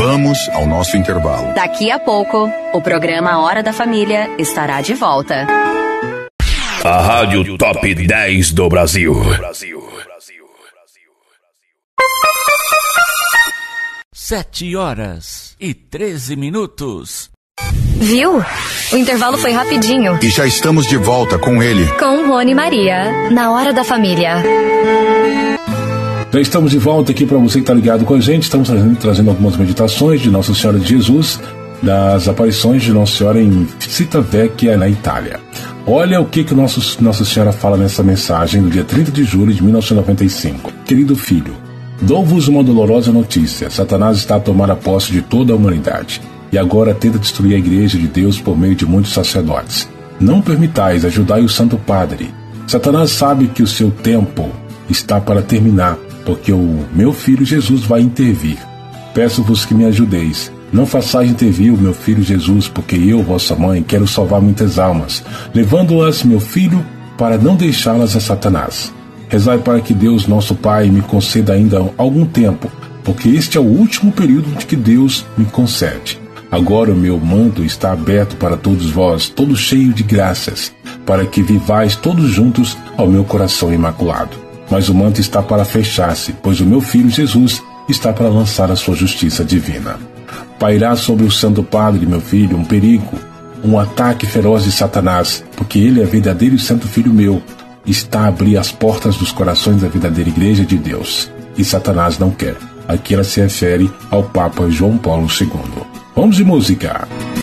Vamos ao nosso intervalo. Daqui a pouco, o programa Hora da Família estará de volta. A Rádio Top 10 do Brasil. 7h13. Viu? O intervalo foi rapidinho. E já estamos de volta com ele. Com Rony e Maria, na Hora da Família. Já estamos de volta aqui para você que está ligado com a gente. Estamos trazendo algumas meditações de Nossa Senhora de Jesus, das aparições de Nossa Senhora em Civitavecchia, na Itália. Olha o que Nossa Senhora fala nessa mensagem no dia 30 de julho de 1995. Querido filho, dou-vos uma dolorosa notícia. Satanás está a tomar a posse de toda a humanidade e agora tenta destruir a Igreja de Deus por meio de muitos sacerdotes. Não permitais, ajudai o Santo Padre. Satanás sabe que o seu tempo está para terminar, porque o meu filho Jesus vai intervir. Peço-vos que me ajudeis. Não façais intervir o meu filho Jesus, porque eu, vossa mãe, quero salvar muitas almas, levando-as, meu filho, para não deixá-las a Satanás. Rezai para que Deus, nosso Pai, me conceda ainda algum tempo, porque este é o último período de que Deus me concede. Agora o meu manto está aberto para todos vós, todo cheio de graças, para que vivais todos juntos ao meu coração imaculado. Mas o manto está para fechar-se, pois o meu filho Jesus está para lançar a sua justiça divina. Pairá sobre o Santo Padre, meu filho, um perigo, um ataque feroz de Satanás, porque ele é verdadeiro e santo filho meu, está a abrir as portas dos corações da verdadeira Igreja de Deus. E Satanás não quer. Aqui ela se refere ao Papa João Paulo II. Vamos de música!